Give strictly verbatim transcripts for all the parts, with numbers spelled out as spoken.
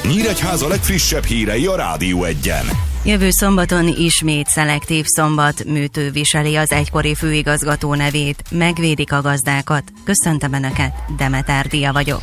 Nyíregyháza legfrissebb hírei a Rádió Egyen. Jövő szombaton ismét szelektív szombat, műtő viseli az egykori főigazgató nevét, megvédik a gazdákat. Köszöntöm Önöket, Demeter Dia vagyok.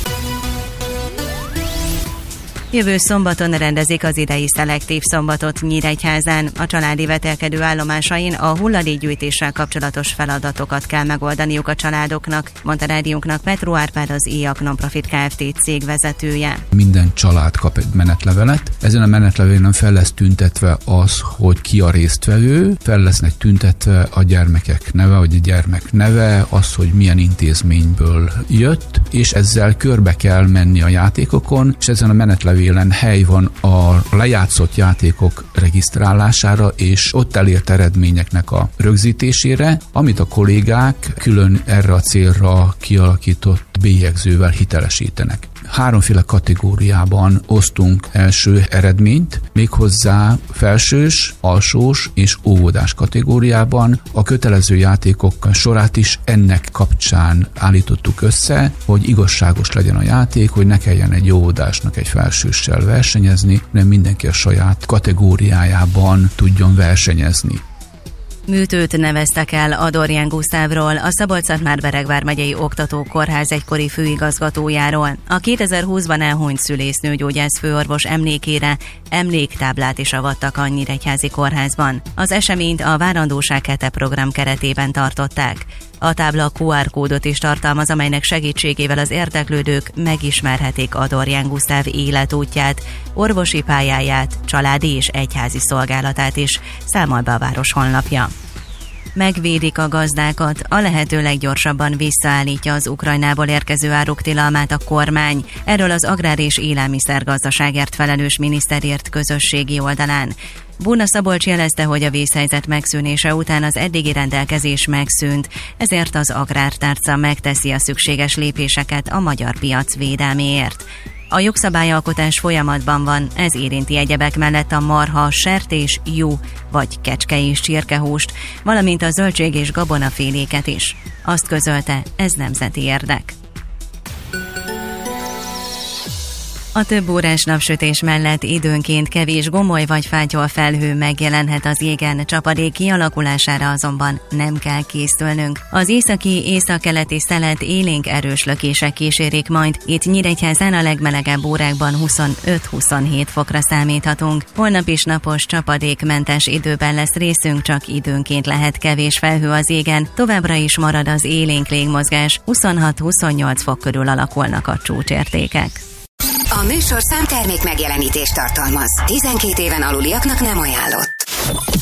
Jövő szombaton rendezik az idei szelektív szombatot Nyíregyházán. A családi vetélkedő állomásain a hulladékgyűjtéssel kapcsolatos feladatokat kell megoldaniuk a családoknak, mondta rádiónknak Petró Árpád, az éjak Nonprofit Kft. Cég vezetője. Minden család kap egy menetlevelet. Ezen a menetlevélen fel lesz tüntetve az, hogy ki a résztvevő, fel lesznek tüntetve a gyermekek neve, vagy a gyermek neve, az, hogy milyen intézményből jött, és ezzel körbe kell menni a játékokon, és ezen a menetlevélen Vélen hely van a lejátszott játékok regisztrálására és ott elért eredményeknek a rögzítésére, amit a kollégák külön erre a célra kialakított bélyegzővel hitelesítenek. Háromféle kategóriában osztunk első eredményt, méghozzá felsős, alsós és óvodás kategóriában. A kötelező játékok sorát is ennek kapcsán állítottuk össze, hogy igazságos legyen a játék, hogy ne kelljen egy óvodásnak egy felsőssel versenyezni, hanem mindenki a saját kategóriájában tudjon versenyezni. Műtőt neveztek el Adorján Gusztávról, a Szabolcs-Szatmár-Beregvár megyei oktatókórház egykori főigazgatójáról. A kétezer-húszban elhunyt szülésznőgyógyász főorvos emlékére emléktáblát is avattak a Nyíregyházi kórházban. Az eseményt a Várandóság Hete program keretében tartották. A tábla kú er kódot is tartalmaz, amelynek segítségével az érdeklődők megismerhetik Adorján Gusztáv életútját, orvosi pályáját, családi és egyházi szolgálatát is, számol be a város honlapja. Megvédik a gazdákat, a lehető leggyorsabban visszaállítja az Ukrajnából érkező áruk tilalmát a kormány. Erről az Agrár- és Élelmiszergazdaságért felelős miniszter írt közösségi oldalán. Buna Szabolcs jelezte, hogy a vészhelyzet megszűnése után az eddigi rendelkezés megszűnt, ezért az agrártárca megteszi a szükséges lépéseket a magyar piac védelméért. A jogszabályalkotás folyamatban van, ez érinti egyebek mellett a marha, sertés, juh vagy kecske és csirkehúst, valamint a zöldség és gabonaféléket is. Azt közölte, ez nemzeti érdek. A több órás napsütés mellett időnként kevés gomoly vagy fátyol felhő megjelenhet az égen, csapadék kialakulására azonban nem kell készülnünk. Az északi, északkeleti szelet élénk erős lökések kísérik majd, itt Nyíregyházán a legmelegebb órákban huszonöt-huszonhét fokra számíthatunk. Holnap is napos, csapadékmentes időben lesz részünk, csak időnként lehet kevés felhő az égen, továbbra is marad az élénk légmozgás, huszonhat-huszonnyolc fok körül alakulnak a csúcsértékek. A műsorszám termék megjelenítést tartalmaz. tizenkét éven aluliaknak nem ajánlott.